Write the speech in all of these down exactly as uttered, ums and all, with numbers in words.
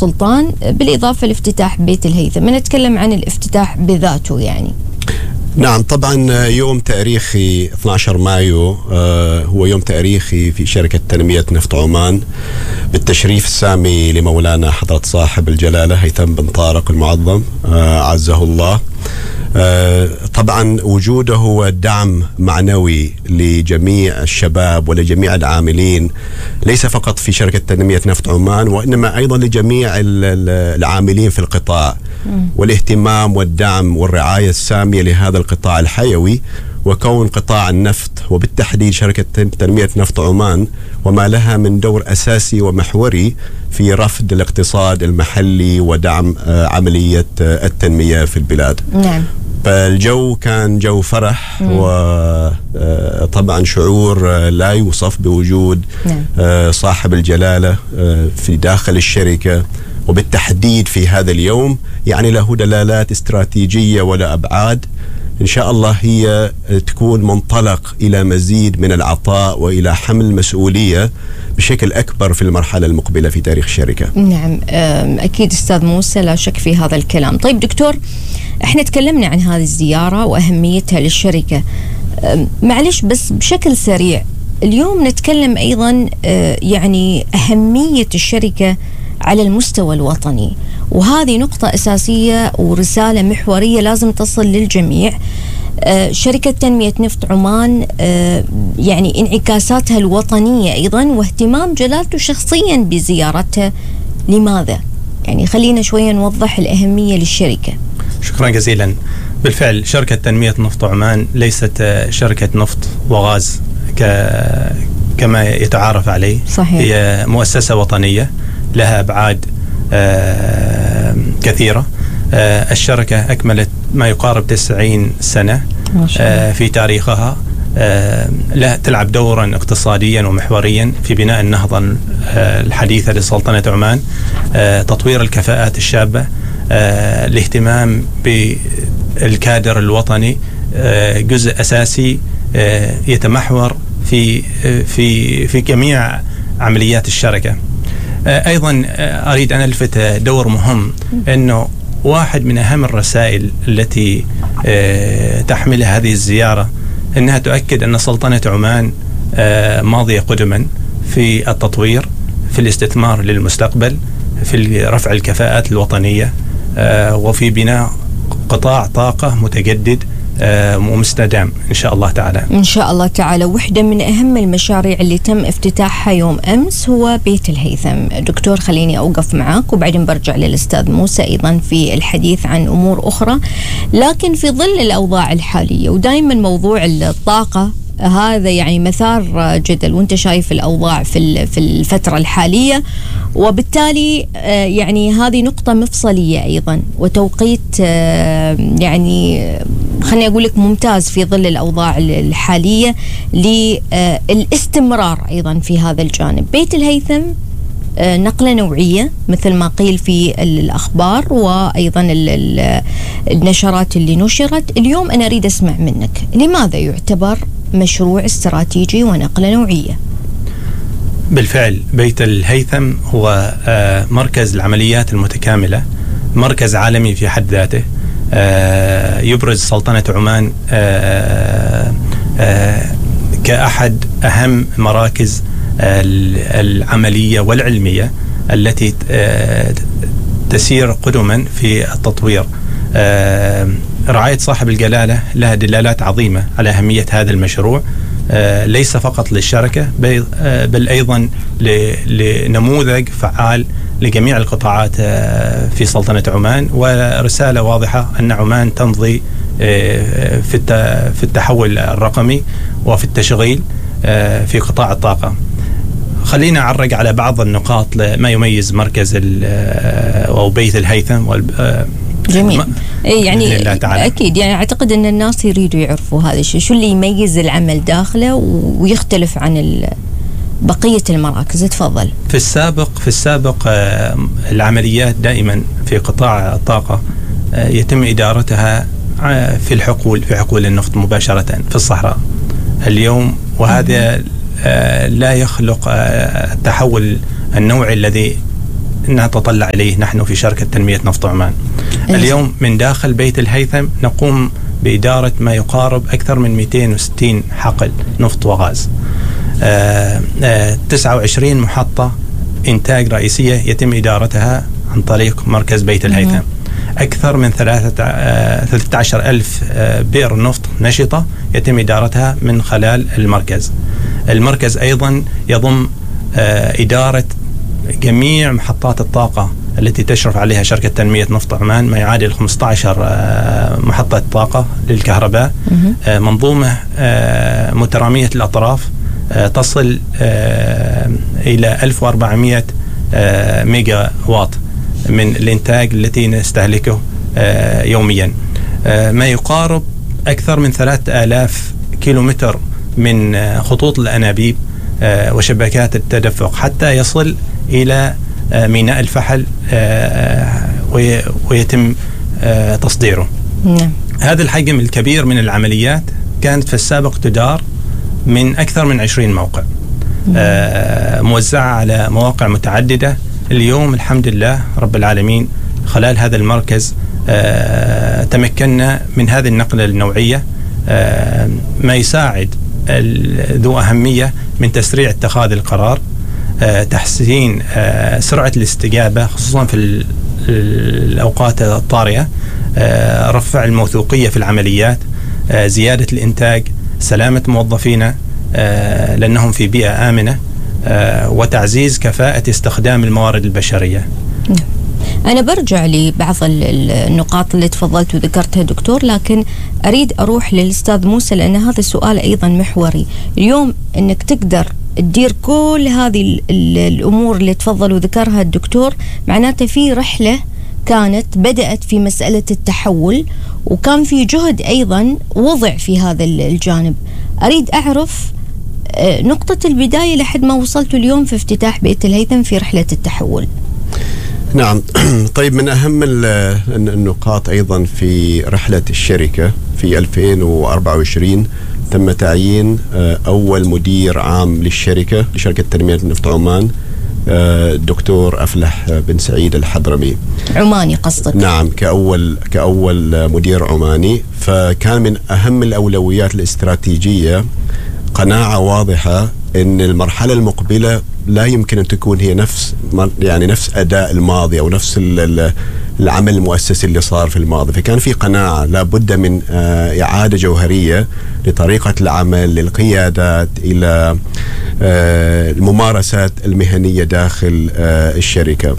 سلطان، بالإضافة لافتتاح بيت الهيثم. نتكلم عن الافتتاح بذاته يعني. نعم طبعا يوم تاريخي اثني عشر مايو هو يوم تاريخي في شركة تنمية نفط عمان بالتشريف السامي لمولانا حضرة صاحب الجلالة هيثم بن طارق المعظم عزه الله. طبعا وجوده هو دعم معنوي لجميع الشباب ولجميع العاملين، ليس فقط في شركة تنمية نفط عمان وإنما أيضا لجميع العاملين في القطاع، والاهتمام والدعم والرعاية السامية لهذا القطاع الحيوي. وكون قطاع النفط وبالتحديد شركة تنمية نفط عمان وما لها من دور أساسي ومحوري في رفد الاقتصاد المحلي ودعم عملية التنمية في البلاد. نعم. فالجو كان جو فرح وطبعا شعور لا يوصف بوجود نعم. صاحب الجلالة في داخل الشركة وبالتحديد في هذا اليوم، يعني له دلالات استراتيجية ولا أبعاد إن شاء الله هي تكون منطلق إلى مزيد من العطاء وإلى حمل مسؤولية بشكل أكبر في المرحلة المقبلة في تاريخ الشركة. نعم أكيد أستاذ موسى، لا شك في هذا الكلام. طيب دكتور، احنا تكلمنا عن هذه الزيارة وأهميتها للشركة، معلش بس بشكل سريع اليوم نتكلم أيضا يعني أهمية الشركة على المستوى الوطني، وهذه نقطة أساسية ورسالة محورية لازم تصل للجميع. آه شركة تنمية نفط عمان آه يعني انعكاساتها الوطنية أيضا واهتمام جلالته شخصيا بزيارتها، لماذا؟ يعني خلينا شوية نوضح الأهمية للشركة. شكرا جزيلا. بالفعل شركة تنمية نفط عمان ليست شركة نفط وغاز كما يتعارف عليه. صحيح. هي مؤسسة وطنية لها أبعاد آه كثيرة. آه الشركة أكملت ما يقارب تسعين سنة آه في تاريخها. آه لا تلعب دورا اقتصاديا ومحوريا في بناء النهضة آه الحديثة لسلطنة عمان، آه تطوير الكفاءات الشابة، آه الاهتمام بالكادر الوطني، آه جزء أساسي آه يتمحور في آه في في جميع عمليات الشركة. أيضا أريد أن ألفت دور مهم، أنه واحد من أهم الرسائل التي تحملها هذه الزيارة أنها تؤكد أن سلطنة عمان ماضية قدما في التطوير، في الاستثمار للمستقبل، في رفع الكفاءات الوطنية، وفي بناء قطاع طاقة متجدد ومستدام إن شاء الله تعالى. إن شاء الله تعالى. واحدة من أهم المشاريع اللي تم افتتاحها يوم أمس هو بيت الهيثم. دكتور خليني أوقف معاك وبعدين برجع للأستاذ موسى أيضا في الحديث عن أمور أخرى، لكن في ظل الأوضاع الحالية ودائما موضوع الطاقة هذا يعني مثار جدل، وانت شايف الأوضاع في في الفترة الحالية، وبالتالي يعني هذه نقطة مفصلية أيضا وتوقيت يعني خليني أقول لك ممتاز في ظل الأوضاع الحالية للاستمرار أيضا في هذا الجانب. بيت الهيثم نقلة نوعية مثل ما قيل في الأخبار وأيضا النشرات اللي نشرت. اليوم أنا أريد أسمع منك، لماذا يعتبر مشروع استراتيجي ونقلة نوعية؟ بالفعل بيت الهيثم هو مركز العمليات المتكاملة، مركز عالمي في حد ذاته، يبرز سلطنة عمان كأحد أهم مراكز العملية والعلمية التي تسير قدما في التطوير. رعاية صاحب الجلالة لها دلالات عظيمة على أهمية هذا المشروع، ليس فقط للشركة بل أيضا لنموذج فعال لجميع القطاعات في سلطنة عمان، ورسالة واضحة أن عمان تمضي في التحول الرقمي وفي التشغيل في قطاع الطاقة. خلينا أعرج على بعض النقاط ما يميز مركز أو بيت الهيثم. جميل. يعني أكيد يعني أعتقد أن الناس يريدوا يعرفوا هذا الشيء، شو اللي يميز العمل داخله ويختلف عن بقية المراكز. تفضل. في السابق في السابق العمليات دائما في قطاع الطاقة يتم إدارتها في الحقول في حقول النفط مباشرة في الصحراء. اليوم وهذا لا يخلق التحول النوعي الذي نتطلع إليه نحن في شركة تنمية نفط عمان. اليوم من داخل بيت الهيثم نقوم بإدارة ما يقارب أكثر من مئتين وستين حقل نفط وغاز، آه آه تسعة وعشرين محطة إنتاج رئيسية يتم إدارتها عن طريق مركز بيت الهيثم، أكثر من ثلاثة عشر ألف بئر نفط نشطة يتم إدارتها من خلال المركز. المركز أيضا يضم إدارة جميع محطات الطاقة التي تشرف عليها شركة تنمية نفط عمان، ما يعادل خمسة عشر محطة طاقة للكهرباء، منظومة مترامية الأطراف تصل إلى ألف وأربعمئة ميجا واط من الإنتاج التي نستهلكه يوميا، ما يقارب أكثر من ثلاثة آلاف كيلومتر من خطوط الأنابيب وشبكات التدفق حتى يصل إلى ميناء الفحل ويتم تصديره. هذا الحجم الكبير من العمليات كانت في السابق تدار من أكثر من عشرين موقع موزعة على مواقع متعددة. اليوم الحمد لله رب العالمين خلال هذا المركز تمكنا من هذه النقلة النوعية، ما يساعد ذو أهمية من تسريع اتخاذ القرار، تحسين سرعة الاستجابة خصوصا في الأوقات الطارئة، رفع الموثوقية في العمليات، زيادة الإنتاج، سلامة موظفينا لأنهم في بيئة آمنة، وتعزيز كفاءة استخدام الموارد البشرية. أنا برجع لبعض النقاط اللي تفضلت وذكرتها دكتور، لكن أريد أروح للأستاذ موسى لأن هذا السؤال أيضا محوري. اليوم أنك تقدر تدير كل هذه الأمور اللي تفضل وذكرها الدكتور، معناته في رحلة كانت بدأت في مسألة التحول، وكان في جهد أيضا وضع في هذا الجانب. أريد أعرف نقطة البداية لحد ما وصلتوا اليوم في افتتاح بيت الهيثم في رحلة التحول. نعم. طيب، من أهم النقاط أيضا في رحلة الشركة في ألفين وأربعة وعشرين تم تعيين أول مدير عام للشركة لشركة تنمية نفط عمان الدكتور أفلح بن سعيد الحضرمي. عماني قصدك؟ نعم، كأول كأول مدير عماني. فكان من أهم الأولويات الاستراتيجية قناعة واضحة أن المرحلة المقبلة لا يمكن أن تكون هي نفس يعني نفس أداء الماضي أو نفس العمل المؤسسي اللي صار في الماضي. فكان في قناعة لا بد من إعادة جوهرية لطريقة العمل، للقيادات، إلى الممارسات المهنية داخل الشركة.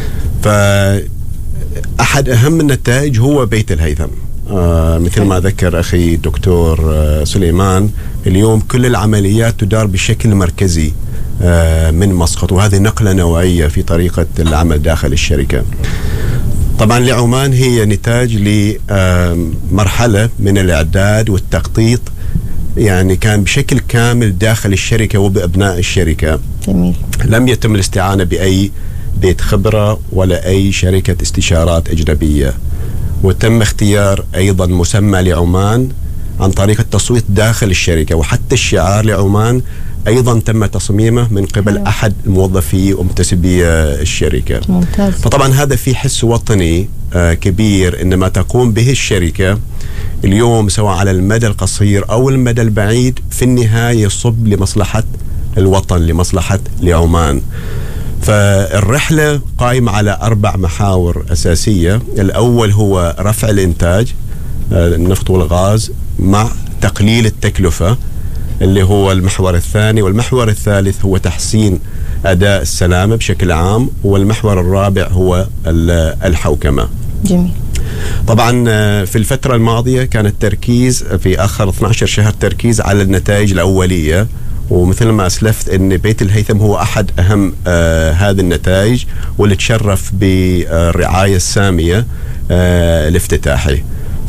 فأحد أهم النتائج هو بيت الهيثم. آه مثل ما ذكر أخي الدكتور آه سليمان، اليوم كل العمليات تدار بشكل مركزي آه من مسقط، وهذه نقلة نوعية في طريقة العمل داخل الشركة. طبعا لعمان هي نتاج لمرحلة من الإعداد والتخطيط، يعني كان بشكل كامل داخل الشركة وبأبناء الشركة. جميل. لم يتم الاستعانة بأي بيت خبرة ولا أي شركة استشارات أجنبية، وتم اختيار أيضا مسمى لعمان عن طريق التصويت داخل الشركة، وحتى الشعار لعمان أيضا تم تصميمه من قبل أيوة. أحد الموظفي ومنتسبي الشركة. ممتاز. فطبعا هذا في حس وطني كبير إن ما تقوم به الشركة اليوم سواء على المدى القصير أو المدى البعيد في النهاية يصب لمصلحة الوطن، لمصلحة لعمان. فالرحلة قائمة على أربع محاور أساسية. الأول هو رفع الإنتاج النفط والغاز مع تقليل التكلفة اللي هو المحور الثاني، والمحور الثالث هو تحسين أداء السلامة بشكل عام، والمحور الرابع هو الحوكمة. جميل. طبعا في الفترة الماضية كان التركيز في آخر اثني عشر شهر تركيز على النتائج الأولية، ومثل ما أسلفت أن بيت الهيثم هو أحد أهم آه هذه النتائج واللي تشرف بالرعاية السامية آه الافتتاحي.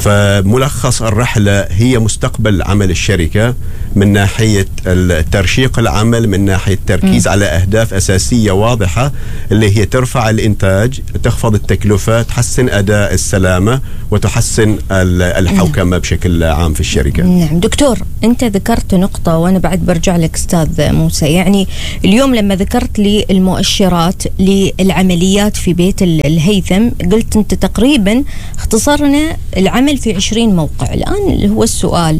فملخص الرحلة هي مستقبل عمل الشركة من ناحية الترشيق العمل، من ناحية التركيز م. على أهداف أساسية واضحة اللي هي ترفع الإنتاج، تخفض التكلفة، تحسن أداء السلامة، وتحسن الحوكمة بشكل عام في الشركة. نعم دكتور، أنت ذكرت نقطة وأنا بعد برجع لك أستاذ موسى. يعني اليوم لما ذكرت لي المؤشرات للعمليات في بيت الهيثم، قلت أنت تقريبا اختصرنا العمل في عشرين موقع. الآن هو السؤال،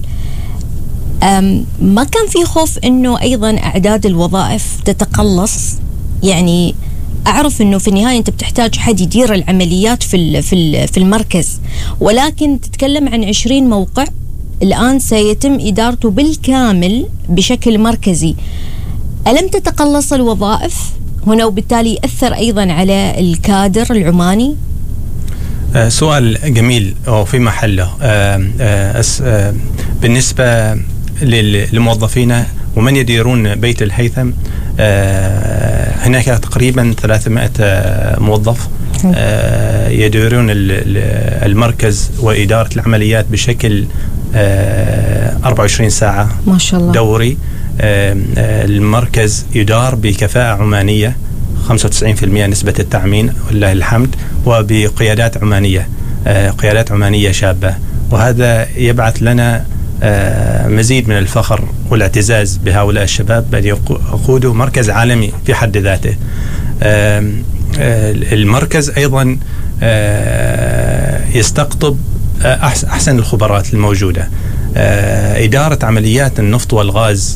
ما كان في خوف أنه أيضا أعداد الوظائف تتقلص؟ يعني أعرف أنه في النهاية أنت بتحتاج حد يدير العمليات في في في المركز، ولكن تتكلم عن عشرين موقع الآن سيتم إدارته بالكامل بشكل مركزي. ألم تتقلص الوظائف هنا وبالتالي يأثر أيضا على الكادر العماني؟ آه سؤال جميل وفي محله. آه آه آه بالنسبة للموظفين ومن يديرون بيت الهيثم، آه هناك تقريبا ثلاثمائة موظف آه يديرون المركز وإدارة العمليات بشكل آه أربعة وعشرين ساعة ما شاء الله دوري. آه المركز يدار بكفاءة عمانية خمسة وتسعين بالمئة نسبة التعمين ولله الحمد، وبقيادات عمانية، آه قيادات عمانية شابة، وهذا يبعث لنا آه مزيد من الفخر والاعتزاز بهؤلاء الشباب بأن يقودوا مركز عالمي في حد ذاته. آه آه المركز أيضا آه يستقطب آه أحسن الخبرات الموجودة. آه إدارة عمليات النفط والغاز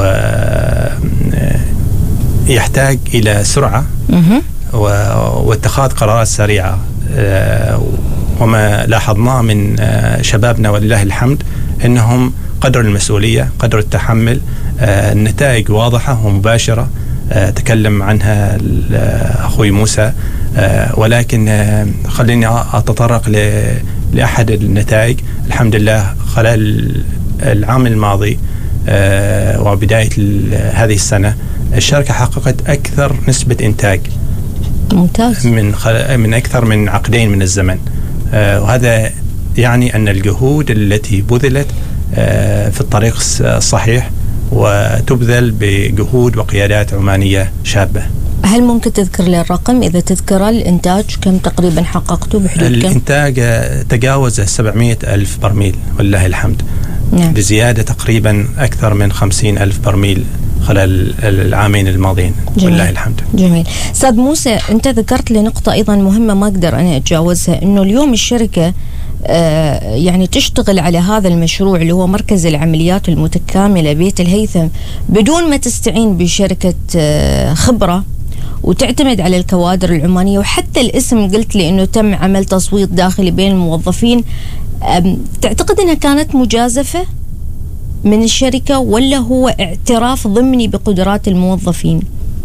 ويحتاج إلى سرعة واتخاذ قرارات سريعة، آه وما لاحظناه من آه شبابنا ولله الحمد أنهم قدر المسؤولية، قدر التحمل، آه النتائج واضحة ومباشرة، آه تكلم عنها أخوي موسى، آه ولكن آه خليني أتطرق لأحد النتائج. الحمد لله خلال العام الماضي آه وبداية هذه السنة الشركة حققت أكثر نسبة إنتاج ممتاز من من أكثر من عقدين من الزمن، آه وهذا يعني أن الجهود التي بذلت آه في الطريق الصحيح وتبذل بجهود وقيادات عمانية شابة. هل ممكن تذكر لي الرقم إذا تذكر الإنتاج كم تقريبا حققته بحدود كم؟ الإنتاج تجاوز سبعمائة ألف برميل ولله الحمد. نعم. بزيادة تقريبا أكثر من خمسين ألف برميل خلال العامين الماضيين. جميل. ولله الحمد. جميل. أستاذ موسى، أنت ذكرت لي نقطة أيضا مهمة ما أقدر أنا أتجاوزها، إنه اليوم الشركة آه يعني تشتغل على هذا المشروع اللي هو مركز العمليات المتكاملة بيت الهيثم بدون ما تستعين بشركة آه خبرة وتعتمد على الكوادر العمانية، وحتى الاسم قلت لي إنه تم عمل تصويت داخلي بين الموظفين. تعتقد أنها كانت مجازفة من الشركة ولا هو اعتراف ضمني بقدرات الموظفين؟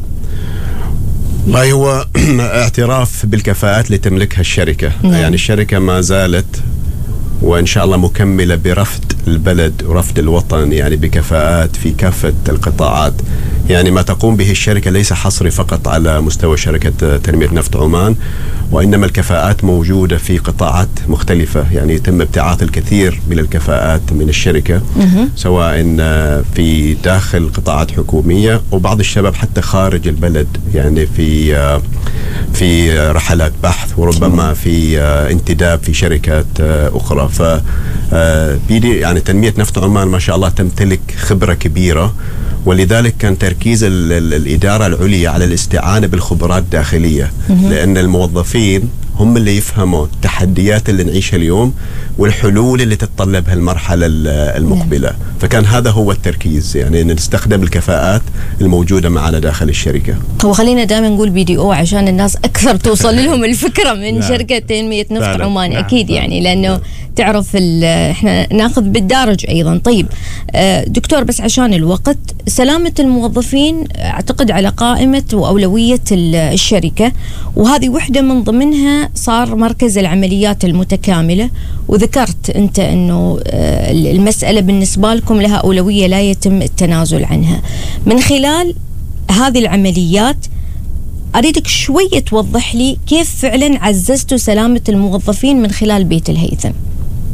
ما هو اعتراف بالكفاءات اللي تملكها الشركة. نعم. يعني الشركة ما زالت وإن شاء الله مكملة برفد البلد ورفد الوطن، يعني بكفاءات في كافة القطاعات. يعني ما تقوم به الشركة ليس حصري فقط على مستوى شركة تنمية نفط عمان، وإنما الكفاءات موجودة في قطاعات مختلفة. يعني يتم ابتعاث الكثير من الكفاءات من الشركة سواء في داخل قطاعات حكومية وبعض الشباب حتى خارج البلد، يعني في في رحلات بحث وربما في انتداب في شركات أخرى. ف يعني تنمية نفط عمان ما شاء الله تمتلك خبرة كبيرة، ولذلك كان تركيز ال ال الإدارة العليا على الاستعانة بالخبرات الداخلية، لأن الموظفين هم اللي يفهموا التحديات اللي نعيشها اليوم والحلول اللي تتطلبها المرحلة المقبلة. فكان هذا هو التركيز، يعني أن نستخدم الكفاءات الموجودة معنا داخل الشركة. طب خلينا دائما نقول بي دي او عشان الناس أكثر توصل لهم الفكرة من شركة تنمية نفط عمان. أكيد يعني لأنه تعرف احنا ناخذ بالدارج أيضا. طيب دكتور، بس عشان الوقت، سلامة الموظفين أعتقد على قائمة وأولوية الشركة، وهذه وحدة من ضمنها صار مركز العمليات المتكاملة، وذكرت أنت أنه المسألة بالنسبة لكم لها أولوية لا يتم التنازل عنها. من خلال هذه العمليات أريدك شوية توضح لي كيف فعلا عززتوا سلامة الموظفين من خلال بيت الهيثم.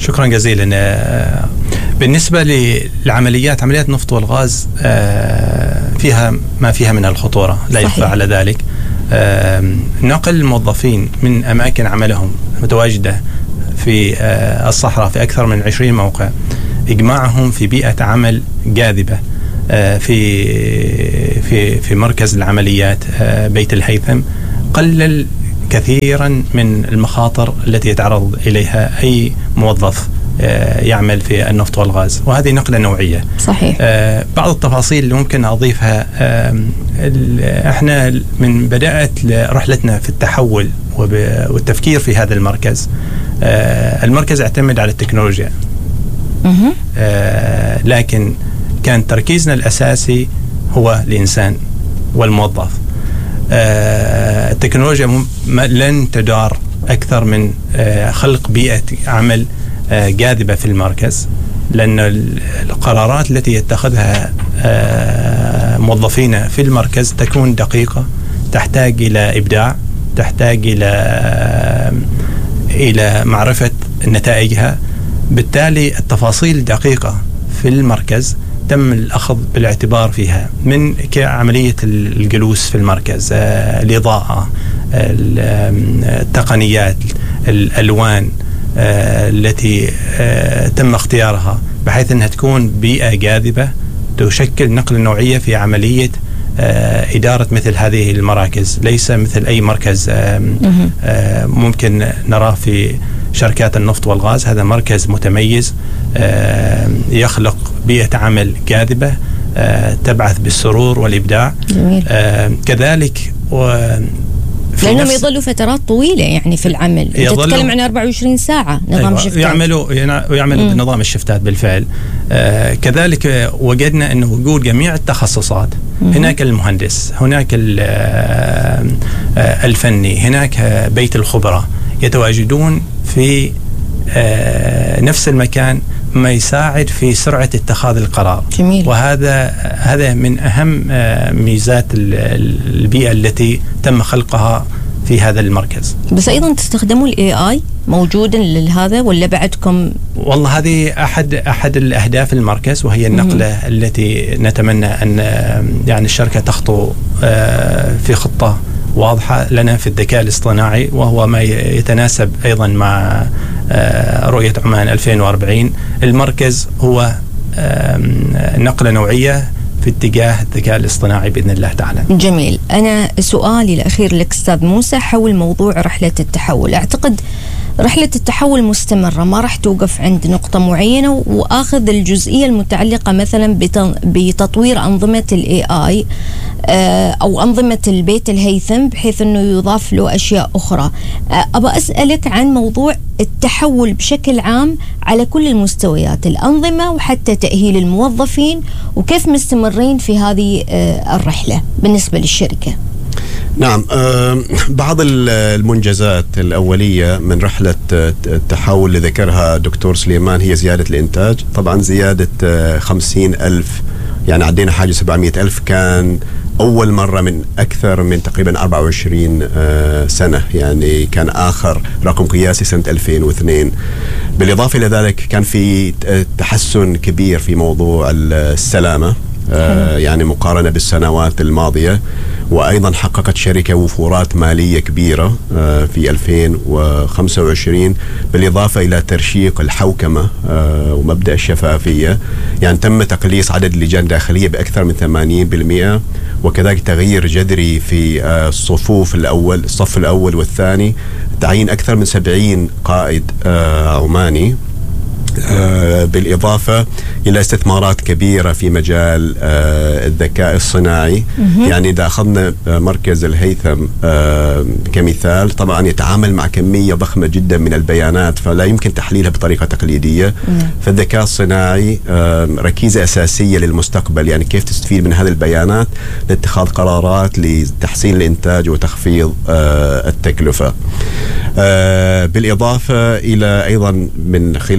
شكرا جزيلا. بالنسبة للعمليات عمليات النفط والغاز فيها ما فيها من الخطورة، لا يخفى على ذلك. نقل الموظفين من أماكن عملهم متواجدة في الصحراء في أكثر من عشرين موقع، إجماعهم في بيئة عمل جاذبة في في في مركز العمليات بيت الهيثم قلل كثيرا من المخاطر التي يتعرض إليها أي موظف يعمل في النفط والغاز، وهذه نقلة نوعية. صحيح. بعض التفاصيل اللي ممكن أضيفها، احنا من بدأت رحلتنا في التحول والتفكير في هذا المركز، المركز اعتمد على التكنولوجيا، لكن كان تركيزنا الأساسي هو الإنسان والموظف. التكنولوجيا لن تدار أكثر من خلق بيئة عمل جاذبة في المركز، لأن القرارات التي يتخذها موظفين في المركز تكون دقيقة، تحتاج إلى إبداع، تحتاج إلى إلى معرفة نتائجها. بالتالي التفاصيل الدقيقة في المركز تم الأخذ بالاعتبار فيها، من كعملية الجلوس في المركز، الإضاءة، التقنيات، الألوان التي تم اختيارها بحيث أنها تكون بيئة جاذبة تشكل نقلة نوعية في عملية إدارة مثل هذه المراكز. ليس مثل أي مركز ممكن نراه في شركات النفط والغاز، هذا مركز متميز يخلق بيئة عمل جاذبة تبعث بالسرور والإبداع. جميل. كذلك لأنهم يظلوا فترات طويلة يعني في العمل، تتكلم عن أربعة وعشرين ساعة نظام. أيوة. شفتات يعملوا يعملوا بنظام الشفتات بالفعل. آه كذلك وجدنا أنه وجود جميع التخصصات، مم. هناك المهندس، هناك آه الفني، هناك بيت الخبراء، يتواجدون في آه نفس المكان، ما يساعد في سرعة اتخاذ القرار. جميل. وهذا هذا من أهم ميزات البيئة التي تم خلقها في هذا المركز. بس أيضا تستخدموا ال إيه آي موجودا لهذا ولا بعدكم؟ والله هذه أحد أحد الأهداف المركز، وهي النقلة مم. التي نتمنى أن يعني الشركة تخطو في خطة واضحة لنا في الذكاء الاصطناعي، وهو ما يتناسب أيضا مع رؤية عمان ألفين وأربعين. المركز هو نقلة نوعية في اتجاه الذكاء الاصطناعي بإذن الله تعالى. جميل. أنا سؤالي الأخير لك أستاذ موسى حول موضوع رحلة التحول. أعتقد رحلة التحول مستمرة، ما راح توقف عند نقطة معينة، وآخذ الجزئية المتعلقة مثلا بتطوير أنظمة ال إيه آي أو أنظمة البيت الهيثم بحيث أنه يضاف له أشياء أخرى. أبى أسألك عن موضوع التحول بشكل عام على كل المستويات، الأنظمة وحتى تأهيل الموظفين، وكيف مستمرين في هذه الرحلة بالنسبة للشركة. نعم، بعض المنجزات الأولية من رحلة التحول اللي ذكرها دكتور سليمان هي زيادة الإنتاج. طبعا زيادة خمسين ألف، يعني عدينا حاجة سبعمية ألف، كان أول مرة من أكثر من تقريبا أربعة وعشرين سنة، يعني كان آخر رقم قياسي سنة ألفين واثنين. بالإضافة إلى ذلك كان في تحسن كبير في موضوع السلامة، يعني مقارنة بالسنوات الماضية، وأيضا حققت شركة وفورات مالية كبيرة في ألفين وخمسة وعشرين، بالإضافة إلى ترشيق الحوكمة ومبدأ الشفافية. يعني تم تقليص عدد اللجان الداخلية بأكثر من ثمانين بالمئة، وكذلك تغيير جذري في الصفوف الأول الصف الأول والثاني، تعيين أكثر من سبعين قائد عماني، بالإضافة إلى استثمارات كبيرة في مجال الذكاء الصناعي. يعني إذا أخذنا مركز الهيثم كمثال، طبعا يتعامل مع كمية ضخمة جدا من البيانات، فلا يمكن تحليلها بطريقة تقليدية. فالذكاء الصناعي ركيزة أساسية للمستقبل، يعني كيف تستفيد من هذه البيانات لاتخاذ قرارات لتحسين الإنتاج وتخفيض التكلفة. بالإضافة إلى أيضا من خلال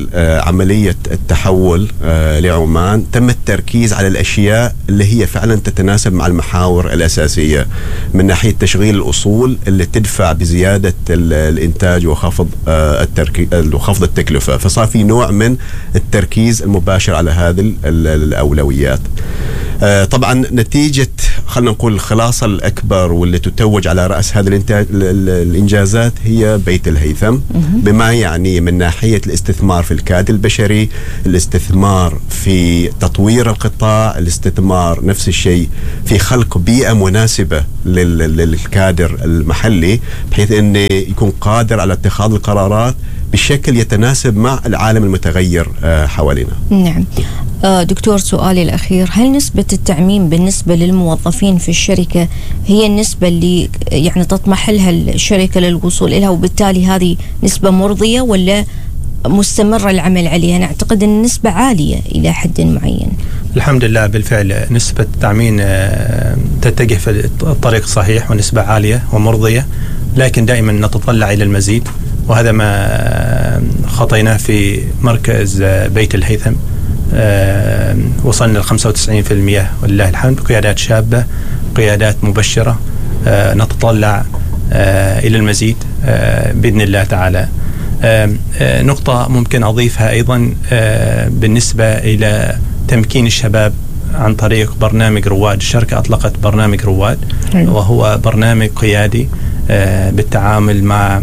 عملية التحول لعمان تم التركيز على الأشياء اللي هي فعلا تتناسب مع المحاور الأساسية من ناحية تشغيل الأصول اللي تدفع بزيادة الإنتاج وخفض وخفض التكلفة. فصار في نوع من التركيز المباشر على هذه الأولويات. طبعا نتيجة خلنا نقول الخلاصة الأكبر واللي تتوج على رأس هذه الإنجازات هي بيت الهيثم، بما يعني من ناحية الاستثمار في الكادر البشري، الاستثمار في تطوير القطاع، الاستثمار نفس الشيء في خلق بيئة مناسبة للكادر المحلي بحيث أنه يكون قادر على اتخاذ القرارات بشكل يتناسب مع العالم المتغير حوالينا. نعم. دكتور، سؤالي الأخير، هل نسبة التعميم بالنسبة للموظفين في الشركة هي النسبة اللي يعني تطمح لها الشركة للوصول إليها، وبالتالي هذه نسبة مرضية ولا مستمرة العمل عليها؟ أنا أعتقد أن النسبة عالية إلى حد معين. الحمد لله، بالفعل نسبة التعميم تتجه في الطريق الصحيح ونسبة عالية ومرضية، لكن دائما نتطلع إلى المزيد، وهذا ما خطيناه في مركز بيت الهيثم. أه وصلنا ل خمسة وتسعين بالمئة ولله الحمد، قيادات شابة، قيادات مبشرة. أه نتطلع أه إلى المزيد أه بإذن الله تعالى. أه أه نقطة ممكن أضيفها أيضا أه بالنسبة إلى تمكين الشباب عن طريق برنامج رواد. الشركة أطلقت برنامج رواد، وهو برنامج قيادي أه بالتعامل مع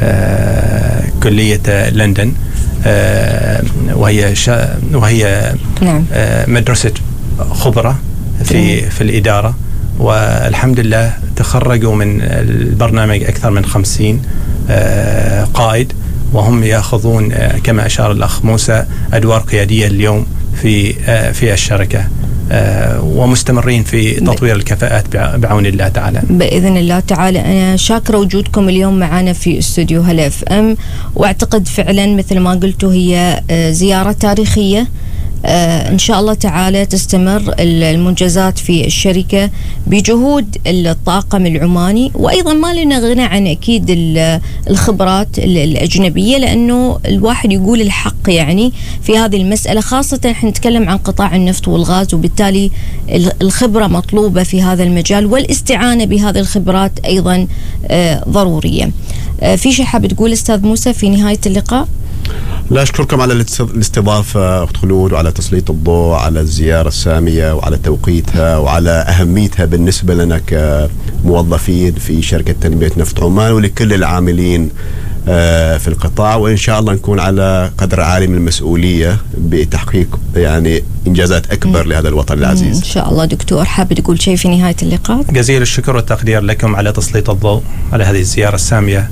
أه كلية لندن، آه وهي شا وهي نعم. آه مدرسة خبرة في في الإدارة، والحمد لله تخرجوا من البرنامج أكثر من خمسين آه قائد، وهم يأخذون آه كما أشار الأخ موسى أدوار قيادية اليوم في آه في الشركة، آه ومستمرين في تطوير الكفاءات بعون الله تعالى. بإذن الله تعالى. أنا شاكرة وجودكم اليوم معنا في استوديو هلا اف ام، واعتقد فعلا مثل ما قلتوا هي زيارة تاريخية. آه إن شاء الله تعالى تستمر المنجزات في الشركة بجهود الطاقم العماني، وأيضا ما لنا غنى عن أكيد الخبرات الأجنبية، لأنه الواحد يقول الحق يعني في هذه المسألة، خاصة احنا نتكلم عن قطاع النفط والغاز، وبالتالي الخبرة مطلوبة في هذا المجال، والاستعانة بهذه الخبرات أيضا آه ضرورية. آه في شيء حاب تقول أستاذ موسى في نهاية اللقاء؟ لا، أشكركم على الاستضافة أخت خلود، وعلى تسليط الضوء على الزيارة السامية وعلى توقيتها وعلى أهميتها بالنسبة لنا كموظفين في شركة تنمية نفط عمان، ولكل العاملين في القطاع، وإن شاء الله نكون على قدر عالي من المسؤولية بتحقيق يعني إنجازات أكبر لهذا الوطن العزيز إن شاء الله. دكتور، حاب تقول شيء في نهاية اللقاء؟ جزيل الشكر والتقدير لكم على تسليط الضوء على هذه الزيارة السامية،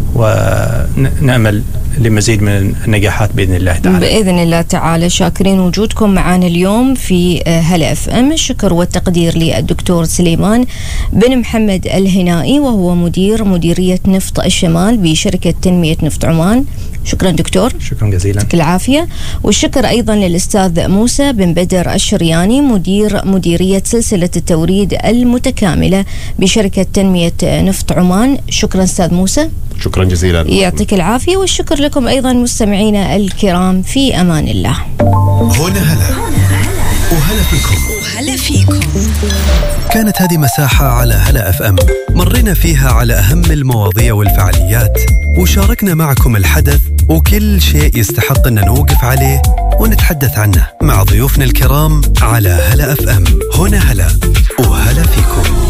ونأمل لمزيد من النجاحات بإذن الله تعالى. بإذن الله تعالى. شاكرين وجودكم معنا اليوم في هلا اف ام. الشكر والتقدير للدكتور سليمان بن محمد الهنائي، وهو مدير مديرية نفط الشمال بشركة تنمية نفط عمان. شكرا دكتور. شكرا جزيلا. يعطيك العافية. والشكر أيضا للأستاذ موسى بن بدر الشرياني، مدير مديرية سلسلة التوريد المتكاملة بشركة تنمية نفط عمان. شكرا أستاذ موسى. شكرا جزيلا. يعطيك العافية. والشكر لكم أيضا مستمعينا الكرام، في أمان الله. هنا هلا وهلا فيكم وهلا فيكم. كانت هذه مساحة على هلا اف ام مرينا فيها على أهم المواضيع والفعاليات، وشاركنا معكم الحدث وكل شيء يستحق أن نوقف عليه ونتحدث عنه مع ضيوفنا الكرام على هلا اف ام. هنا هلا وهلا فيكم.